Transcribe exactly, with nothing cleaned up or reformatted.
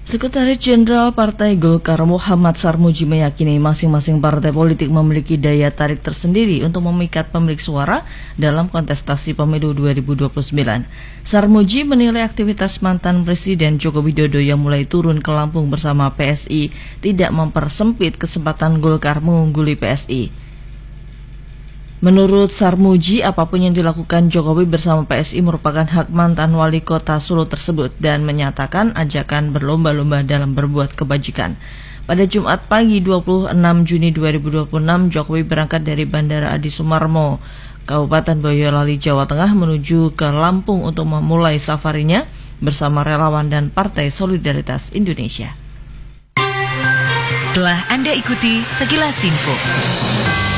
Sekretaris Jenderal Partai Golkar Muhammad Sarmuji meyakini masing-masing partai politik memiliki daya tarik tersendiri untuk memikat pemilik suara dalam kontestasi pemilu dua ribu dua puluh sembilan. Sarmuji menilai aktivitas mantan Presiden Joko Widodo yang mulai turun ke Lampung bersama P S I tidak mempersempit kesempatan Golkar mengungguli P S I. Menurut Sarmuji, apapun yang dilakukan Jokowi bersama P S I merupakan hak mantan wali kota Solo tersebut dan menyatakan ajakan berlomba-lomba dalam berbuat kebajikan. Pada Jumat pagi dua puluh enam Juni dua ribu dua puluh enam, Jokowi berangkat dari Bandara Adi Sumarmo, Kabupaten Boyolali, Jawa Tengah menuju ke Lampung untuk memulai safarinya bersama relawan dan Partai Solidaritas Indonesia. Telah Anda ikuti sekilas info.